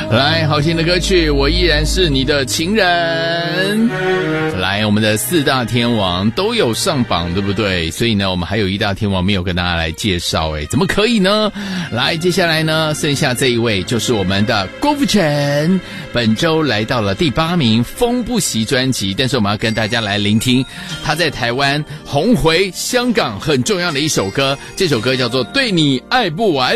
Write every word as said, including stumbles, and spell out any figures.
来，好听的歌曲，我依然是你的情人。来，我们的四大天王都有上榜，对不对？所以呢，我们还有一大天王没有跟大家来介绍，哎，怎么可以呢？来，接下来呢，剩下这一位就是我们的郭富城，本周来到了第八名，风不息专辑。但是我们要跟大家来聆听他在台湾红回香港很重要的一首歌，这首歌叫做《对你爱不完》。